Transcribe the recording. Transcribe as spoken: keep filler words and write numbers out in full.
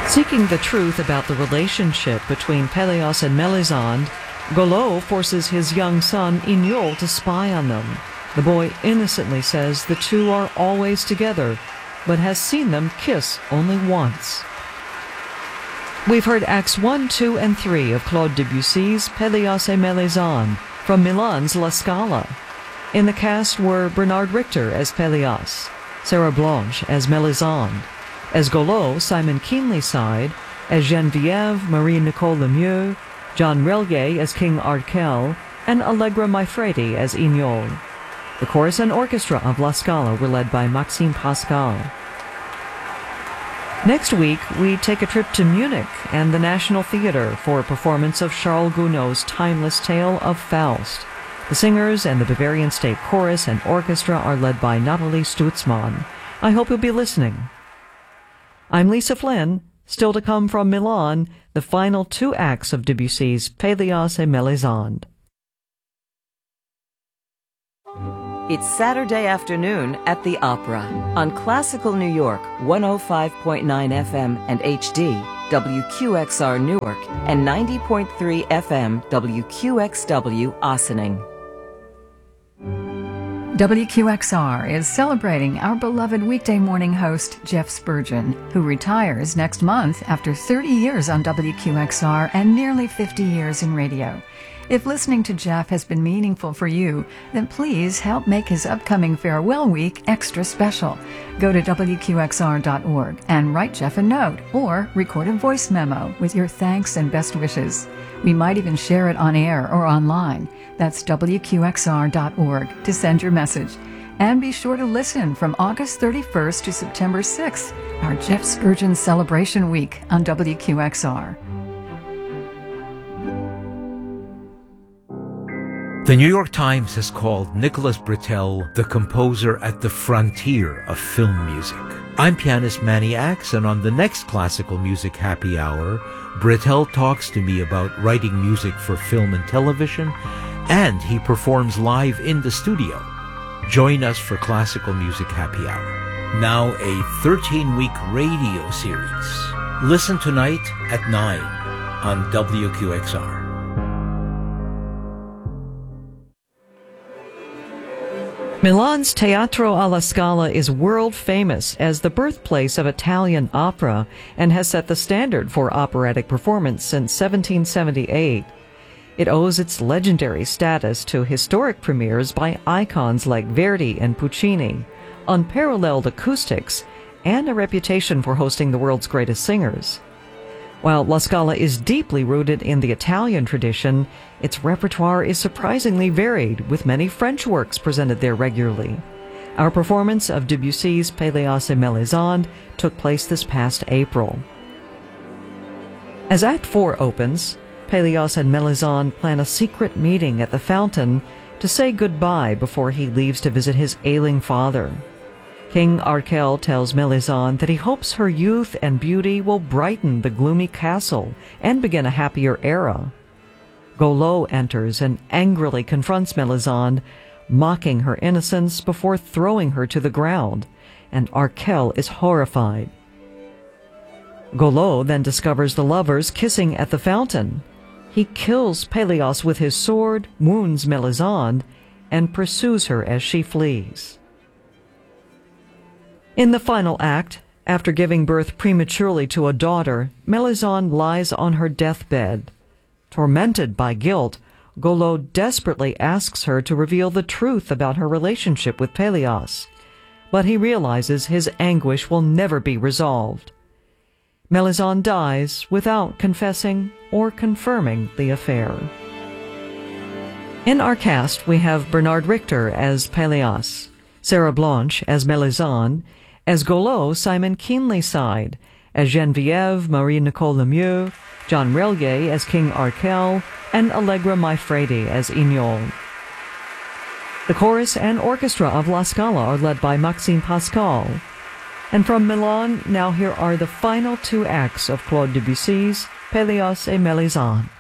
Seeking the truth about the relationship between Pelias and Melisande, Golot forces his young son Inyol to spy on them. The boy innocently says the two are always together, but has seen them kiss only once. We've heard Acts one, two, and three of Claude Debussy's Pelias et Melisande from Milan's La Scala. In the cast were Bernard Richter as Pelias, Sarah Blanche as Melisande, as Golot, Simon Keenlyside, as Geneviève, Marie-Nicole Lemieux, John Rellier as King Arkell, and Allegra Maifredi as Inyol. The chorus and orchestra of La Scala were led by Maxime Pascal. Next week, we take a trip to Munich and the National Theatre for a performance of Charles Gounod's timeless tale of Faust. The singers and the Bavarian State Chorus and Orchestra are led by Nathalie Stutzmann. I hope you'll be listening. I'm Lisa Flynn. Still to come from Milan, the final two acts of Debussy's Pelias et Melisande. It's Saturday afternoon at the Opera on Classical New York, one oh five point nine F M and H D, W Q X R Newark, and ninety point three F M, W Q X W Ossining. W Q X R is celebrating our beloved weekday morning host, Jeff Spurgeon, who retires next month after thirty years on W Q X R and nearly fifty years in radio. If listening to Jeff has been meaningful for you, then please help make his upcoming farewell week extra special. Go to W Q X R dot org and write Jeff a note or record a voice memo with your thanks and best wishes. We might even share it on air or online. That's W Q X R dot org to send your message. And be sure to listen from August thirty-first to September sixth, our Jeff Spurgeon Celebration Week on W Q X R. The New York Times has called Nicholas Britell the composer at the frontier of film music. I'm pianist Manny Axe, and on the next Classical Music Happy Hour, Britell talks to me about writing music for film and television, and he performs live in the studio. Join us for Classical Music Happy Hour. Now a thirteen-week radio series. Listen tonight at nine on W Q X R. Milan's Teatro alla Scala is world famous as the birthplace of Italian opera and has set the standard for operatic performance since seventeen seventy-eight. It owes its legendary status to historic premieres by icons like Verdi and Puccini, unparalleled acoustics, and a reputation for hosting the world's greatest singers. While La Scala is deeply rooted in the Italian tradition, its repertoire is surprisingly varied, with many French works presented there regularly. Our performance of Debussy's Pelias et Melisande took place this past April. As Act four opens, Pelias and Melisande plan a secret meeting at the fountain to say goodbye before he leaves to visit his ailing father. King Arkell tells Melisande that he hopes her youth and beauty will brighten the gloomy castle and begin a happier era. Golot enters and angrily confronts Melisande, mocking her innocence before throwing her to the ground, and Arkell is horrified. Golot then discovers the lovers kissing at the fountain. He kills Pelias with his sword, wounds Melisande, and pursues her as she flees. In the final act, after giving birth prematurely to a daughter, Melisande lies on her deathbed. Tormented by guilt, Golot desperately asks her to reveal the truth about her relationship with Pelias, but he realizes his anguish will never be resolved. Melisande dies without confessing or confirming the affair. In our cast, we have Bernard Richter as Pelias, Sarah Blanche as Melisande, as Golot, Simon Keenlyside, as Geneviève, Marie-Nicole Lemieux, John Rellier as King Arkell, and Allegra Maifredi as Inyol. The chorus and orchestra of La Scala are led by Maxime Pascal. And from Milan, now here are the final two acts of Claude Debussy's Pelias et Melisande.